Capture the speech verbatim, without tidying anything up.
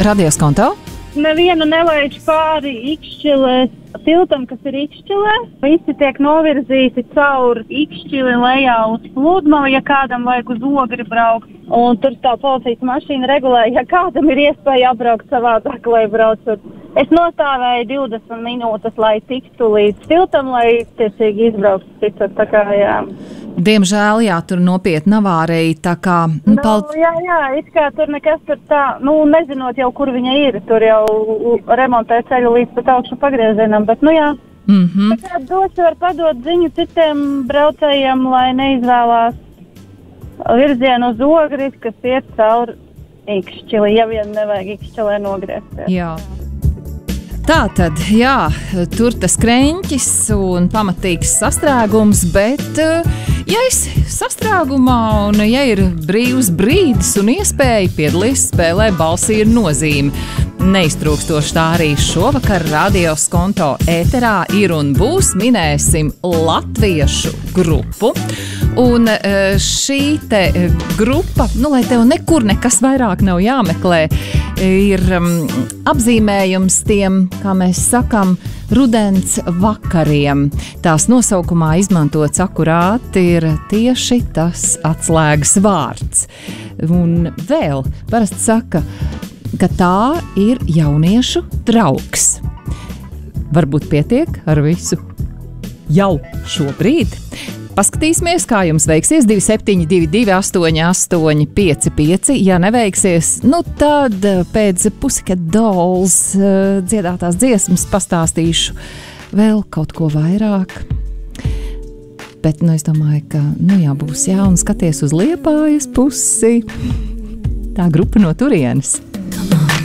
Radios konto? Nevienu nelaiž pāri Ikšķiles tiltam, kas ir Ikšķilē. Visi tiek novirzīti caur Ikšķili lejā uz Pludmalu, ja kādam vajag uz Ogri braukt. Un tur tā policijas mašīna regulē, ja kādam ir iespēja apbraukt savādāk, lai braucot. Es nostāvēju divdesmit minūtes, lai tiktu līdz tiltam, lai tiecīgi izbrauktu citur, tā kā jā. Diemžēl, jā, tur nopietna avārija, tā kā... Nu, pal... Jā, jā, it kā tur nekas tur tā, nu, nezinot jau, kur viņa ir, tur jau remontē ceļu līdz pat augšu pagriezienam, bet, nu, jā. Mm-hmm. Tā kā došu var padot ziņu citiem braucējiem, lai neizvēlās virzienu uz Ogri, kas iet caur Ikšķili, ja vien nevajag Ikšķilē nogriezties. Jā. Tā tad, jā, tur tas kreņķis un pamatīgs sastrēgums, bet, ja esi sastrēgumā un ja ir brīvs brīdis un iespēja piedalīties spēlē, balsī ir nozīme. Neiztrūkstoši tā arī šovakar Radios konto ēterā ir un būs, minēsim latviešu grupu. Un šī te grupa, nu, lai tev nekur nekas vairāk nav jāmeklē, ir um, apzīmējums tiem, kā mēs sakam, rudens vakariem. Tās nosaukumā izmantots akurāti ir tieši tas atslēgas vārds. Un vēl parasti saka, ka tā ir jauniešu draugs. Varbūt pietiek ar visu jau šobrīd. Paskatīsimies, kā jums veiksies divi septiņi divi divi astoņi astoņi pieci pieci. Ja neveiksies, nu tad pēc Pussycat Dolls dziedātās dziesmas pastāstīšu vēl kaut ko vairāk. Bet, nu, es domāju, ka, nu jā, būs jā, un skaties uz Liepājas pusi. Tā grupa no turienes.